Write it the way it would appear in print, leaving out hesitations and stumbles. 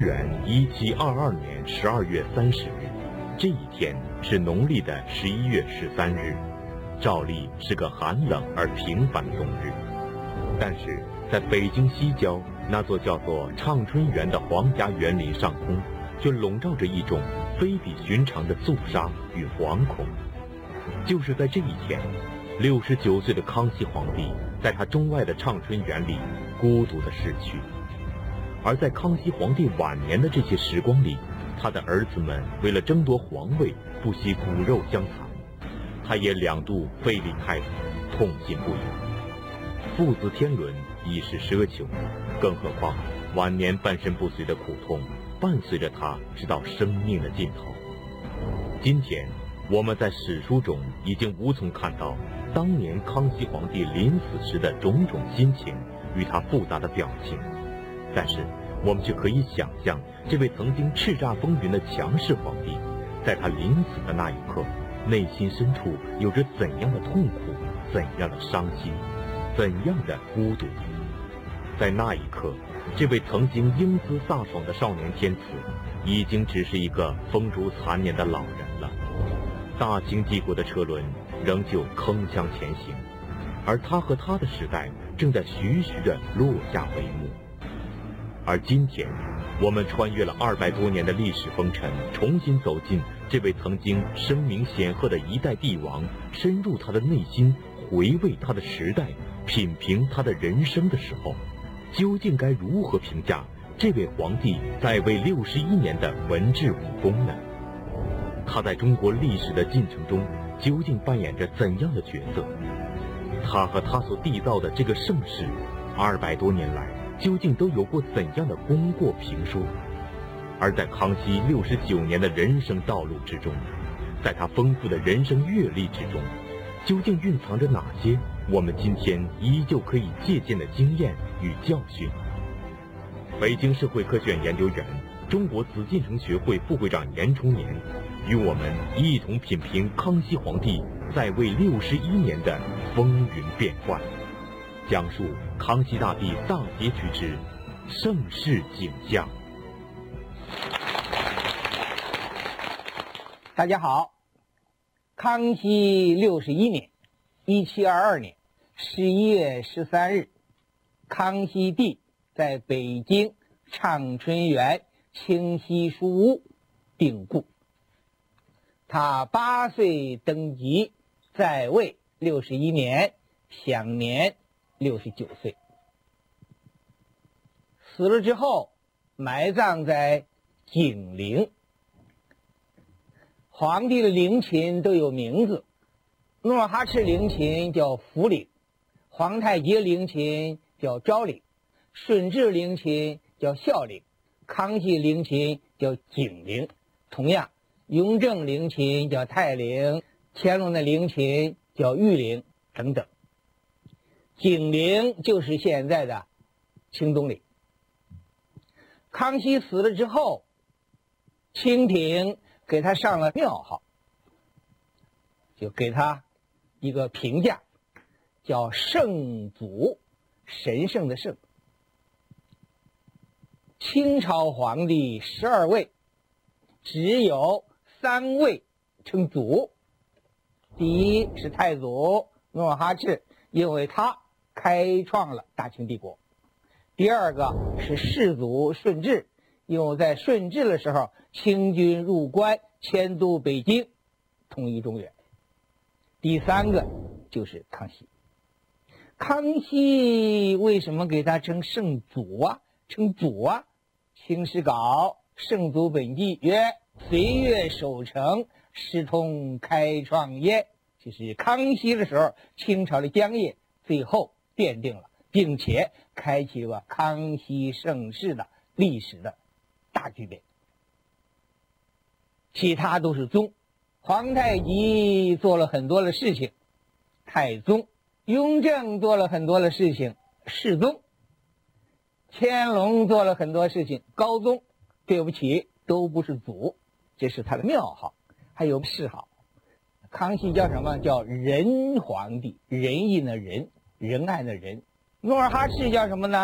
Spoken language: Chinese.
元1722年12月30日，这一天是农历的11月13日，照例是个寒冷而平凡的冬日。但是在北京西郊那座叫做畅春园的皇家园林上空，却笼罩着一种非比寻常的肃杀与惶恐。就是在这一天，69岁的康熙皇帝在他钟爱的畅春园里孤独地逝去。而在康熙皇帝晚年的这些时光里，他的儿子们为了争夺皇位，不惜骨肉相残，他也2度废立太子，痛心不已。父子天伦已是奢求，更何况晚年半身不遂的苦痛伴随着他直到生命的尽头。今天我们在史书中已经无从看到当年康熙皇帝临死时的种种心情与他复杂的表情，但是我们却可以想象这位曾经叱咤风云的强势皇帝，在他临死的那一刻，内心深处有着怎样的痛苦，怎样的伤心，怎样的孤独。在那一刻，这位曾经英姿飒爽的少年天子，已经只是一个风烛残年的老人了。大清帝国的车轮仍旧铿锵前行，而他和他的时代正在徐徐地落下帷幕。而今天，我们穿越了200多年的历史风尘，重新走进这位曾经声名显赫的一代帝王，深入他的内心，回味他的时代，品评他的人生的时候，究竟该如何评价这位皇帝在位61年的文治武功呢？他在中国历史的进程中究竟扮演着怎样的角色？他和他所缔造的这个盛世，200多年来究竟都有过怎样的功过评说？而在康熙69年的人生道路之中，在他丰富的人生阅历之中，究竟蕴藏着哪些我们今天依旧可以借鉴的经验与教训？北京社会科学院研究员、中国紫禁城学会副会长严崇年与我们一同品评康熙皇帝在位61年的风云变幻，讲述康熙大帝大结局之盛世景象。 大家好，康熙61年1722年11月13日，康熙帝在北京畅春园清溪书屋病故。他8岁登基，在位61年，享年69岁。死了之后，埋葬在景陵。皇帝的陵寝都有名字，努尔哈赤陵寝叫福陵，皇太极陵寝叫昭陵，顺治陵寝叫孝陵，康熙陵寝叫景陵。同样，雍正陵寝叫泰陵，乾隆的陵寝叫裕陵等等。景陵就是现在的清东陵。康熙死了之后，清廷给他上了庙号，就给他一个评价，叫圣祖，神圣的圣。清朝皇帝12位，只有3位称祖。第一是太祖努尔哈赤，因为他开创了大清帝国。第二个是世祖顺治，因为在顺治的时候，清军入关，迁都北京，统一中原。第3个就是康熙。康熙为什么给他称圣祖啊？称祖啊？《清史稿·圣祖本纪》曰：“岁月守成，师通开创焉。”就是康熙的时候，清朝的疆业最后奠定了，并且开启了康熙盛世的历史的大巨变。其他都是宗。皇太极做了很多的事情，太宗；雍正做了很多的事情，世宗；乾隆做了很多事情，高宗。对不起，都不是祖，这是他的庙号，还有谥号。康熙叫什么？叫仁皇帝，仁义的仁，仁爱的仁。努尔哈赤叫什么呢？